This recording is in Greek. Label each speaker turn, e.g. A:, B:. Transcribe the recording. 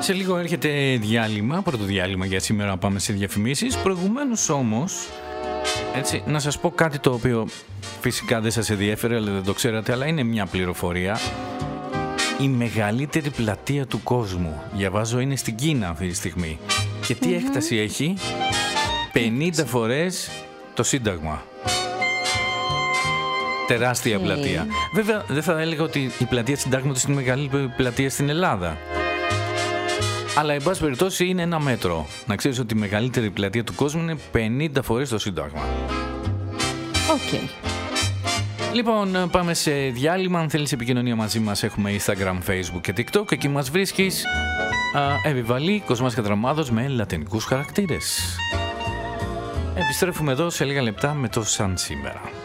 A: Σε λίγο έρχεται διάλειμμα, πρώτο διάλειμμα για σήμερα, πάμε σε διαφημίσεις. Προηγουμένως όμως, έτσι, να σας πω κάτι το οποίο φυσικά δεν σας ενδιέφερε, αλλά δεν το ξέρατε, αλλά είναι μια πληροφορία. Η μεγαλύτερη πλατεία του κόσμου, διαβάζω, είναι στην Κίνα αυτή τη στιγμή. Και τι έκταση έχει? 50 φορές το Σύνταγμα. Τεράστια πλατεία. Βέβαια δεν θα έλεγα ότι η πλατεία του Συντάγματος είναι η μεγαλύτερη πλατεία στην Ελλάδα. Αλλά εν πάση περιπτώσει είναι ένα μέτρο. Να ξέρεις ότι η μεγαλύτερη πλατεία του κόσμου είναι 50 φορές το Σύνταγμα.
B: Οκ.
A: Λοιπόν, πάμε σε διάλειμμα. Αν θέλεις επικοινωνία μαζί μας, έχουμε Instagram, Facebook και TikTok. Εκεί μας βρίσκεις. Εβιβαλή, Κοσμάς Κατραμάδος με λατινικούς χαρακτήρες. Επιστρέφουμε εδώ σε λίγα λεπτά με το Σαν σήμερα.